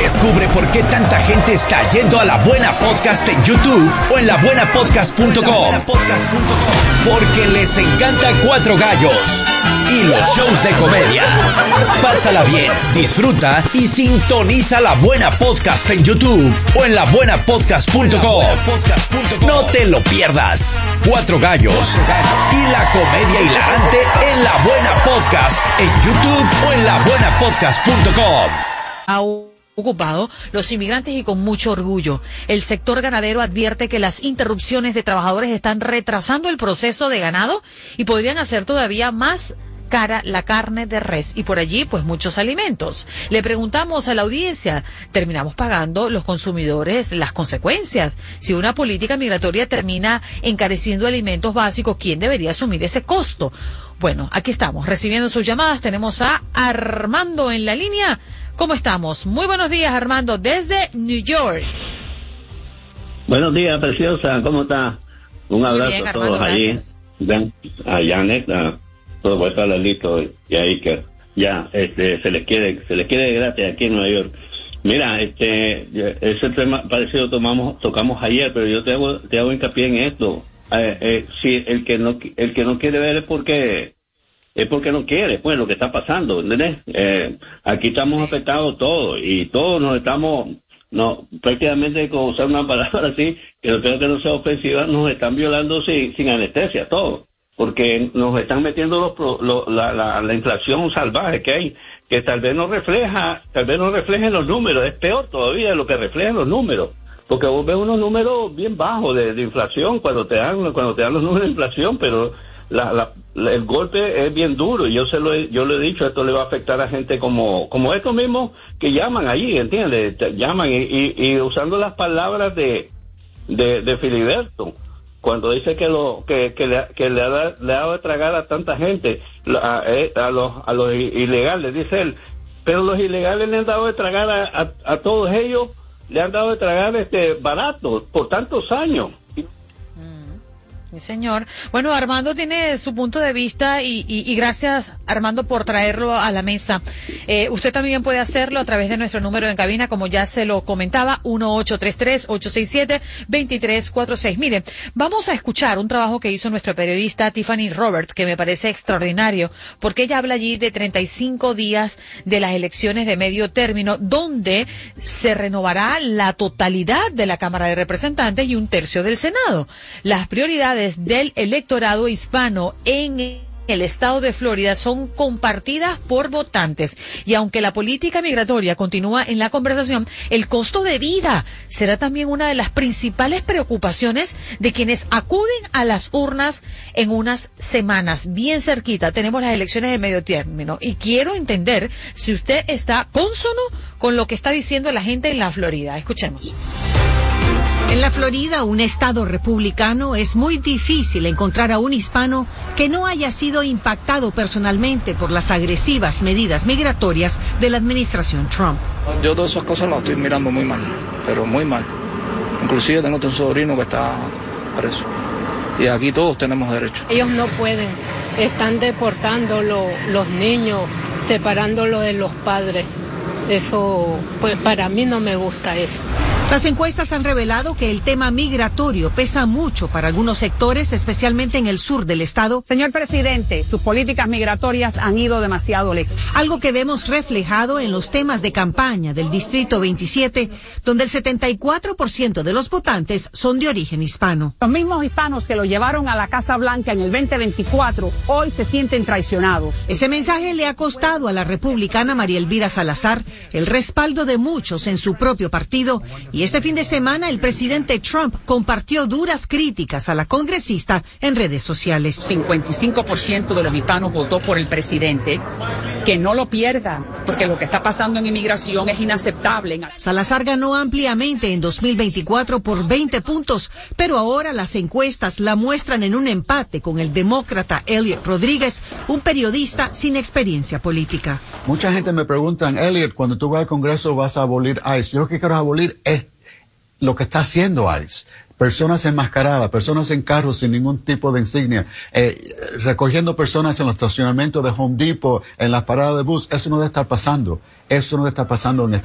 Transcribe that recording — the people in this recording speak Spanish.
Descubre por qué tanta gente está yendo a La Buena Podcast en YouTube o en labuenapodcast.com. Porque les encanta Cuatro Gallos y los shows de comedia. Pásala bien, disfruta y sintoniza La Buena Podcast en YouTube o en labuenapodcast.com. No te lo pierdas. Cuatro Gallos y la comedia hilarante en La Buena Podcast en YouTube o en labuenapodcast.com. Ocupado los inmigrantes y con mucho orgullo. El sector ganadero advierte que las interrupciones de trabajadores están retrasando el proceso de ganado y podrían hacer todavía más cara la carne de res y por allí pues muchos alimentos. Le preguntamos a la audiencia, ¿terminamos pagando los consumidores las consecuencias? Si una política migratoria termina encareciendo alimentos básicos, ¿quién debería asumir ese costo? Bueno, aquí estamos recibiendo sus llamadas. Tenemos a Armando en la línea. ¿Cómo estamos? Muy buenos días, Armando, desde New York. Buenos días, preciosa. ¿Cómo está? Un abrazo bien, a Armando, todos allí. A Janet, a todo vuestro Lalito y a Iker. Ya, se les quiere gratis aquí en Nueva York. Mira, ese tema parecido tocamos ayer, pero yo te hago hincapié en esto. Si el que no quiere ver es porque no quiere, pues, lo que está pasando, ¿entendés? Aquí estamos afectados todos, y todos nos estamos, prácticamente, con usar una palabra así, que espero que no sea ofensiva, nos están violando sin anestesia, todos, porque nos están metiendo la inflación salvaje que hay, que tal vez no refleja en los números, es peor todavía de lo que reflejan los números, porque vos ves unos números bien bajos de inflación cuando te dan los números de inflación, pero el golpe es bien duro, y yo le he dicho, esto le va a afectar a gente como estos mismos que llaman allí, ¿entiendes? Llaman y usando las palabras de Filiberto, cuando dice que le ha dado de tragar a tanta gente, a los ilegales, dice él, pero los ilegales le han dado de tragar a todos ellos, le han dado de tragar barato por tantos años. Sí, señor. Bueno, Armando tiene su punto de vista y gracias, Armando, por traerlo a la mesa. Usted también puede hacerlo a través de nuestro número en cabina, como ya se lo comentaba, 1-833-867-2346. Mire, vamos a escuchar un trabajo que hizo nuestra periodista Tiffany Roberts, que me parece extraordinario, porque ella habla allí de 35 días de las elecciones de medio término, donde se renovará la totalidad de la Cámara de Representantes y un tercio del Senado. Las prioridades del electorado hispano en el estado de Florida son compartidas por votantes, y aunque la política migratoria continúa en la conversación, el costo de vida será también una de las principales preocupaciones de quienes acuden a las urnas en unas semanas. Bien cerquita tenemos las elecciones de medio término y quiero entender si usted está cónsono con lo que está diciendo la gente en la Florida. Escuchemos. En la Florida, un estado republicano, es muy difícil encontrar a un hispano que no haya sido impactado personalmente por las agresivas medidas migratorias de la administración Trump. Yo todas esas cosas las estoy mirando muy mal, pero muy mal. Inclusive tengo un sobrino que está preso. Y aquí todos tenemos derecho. Ellos no pueden. Están deportando los niños, separándolo de los padres. Eso, pues para mí no me gusta eso. Las encuestas han revelado que el tema migratorio pesa mucho para algunos sectores, especialmente en el sur del estado. Señor presidente, sus políticas migratorias han ido demasiado lejos. Algo que vemos reflejado en los temas de campaña del Distrito 27, donde el 74% de los votantes son de origen hispano. Los mismos hispanos que lo llevaron a la Casa Blanca en el 2024 hoy se sienten traicionados. Ese mensaje le ha costado a la republicana María Elvira Salazar el respaldo de muchos en su propio partido, y este fin de semana el presidente Trump compartió duras críticas a la congresista en redes sociales. 55% de los hispanos votó por el presidente. Que no lo pierda, porque lo que está pasando en inmigración es inaceptable. Salazar ganó ampliamente en 2024 por 20 puntos, pero ahora las encuestas la muestran en un empate con el demócrata Elliot Rodríguez, un periodista sin experiencia política. Mucha gente me pregunta, Elliot, cuando tú vas al Congreso vas a abolir ICE. Yo lo que quiero abolir es lo que está haciendo ICE. Personas enmascaradas, personas en carros sin ningún tipo de insignia, recogiendo personas en los estacionamientos de Home Depot, en las paradas de bus. Eso no debe estar pasando. Eso no debe estar pasando en